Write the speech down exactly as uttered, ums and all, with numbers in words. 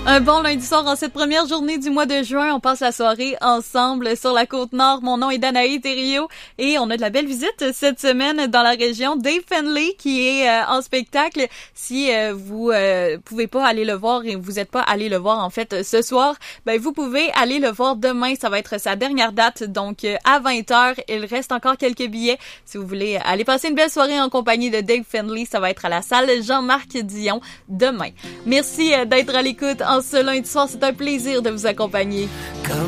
Un bon lundi soir en cette première journée du mois de juin. On passe la soirée ensemble sur la Côte-Nord. Mon nom est Danaï Thériault et on a de la belle visite cette semaine dans la région. Dave Finlay qui est euh, en spectacle. Si euh, vous euh, pouvez pas aller le voir et vous êtes pas allé le voir en fait ce soir, ben vous pouvez aller le voir demain. Ça va être sa dernière date, donc euh, à vingt heures. Il reste encore quelques billets. Si vous voulez aller passer une belle soirée en compagnie de Dave Finlay, ça va être à la salle Jean-Marc Dion demain. Merci euh, d'être à l'écoute en ce lundi soir. C'est un plaisir de vous accompagner. Comme